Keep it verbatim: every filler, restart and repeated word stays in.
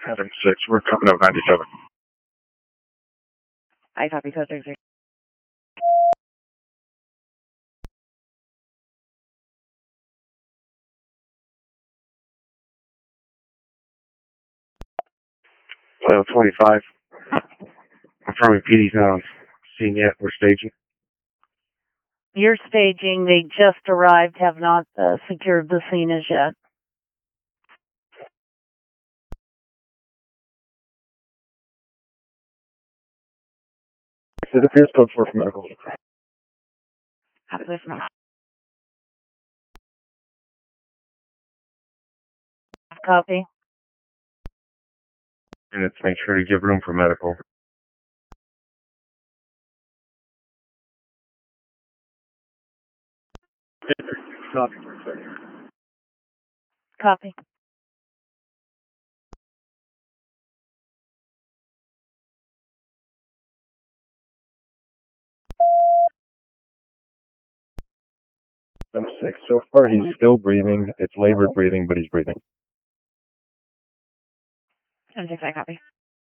Heaven six, we're coming up ninety-seven. I copy code three three. Level twenty-five. Confirming P D's not on scene yet. We're staging. You're staging. They just arrived, have not uh, secured the scene as yet. It appears code four for medical. Copy code from Copy. And let's make sure to give room for medical. Copy. Copy. I'm six. So far, he's still breathing. It's labored breathing, but he's breathing. Seven six, I copy.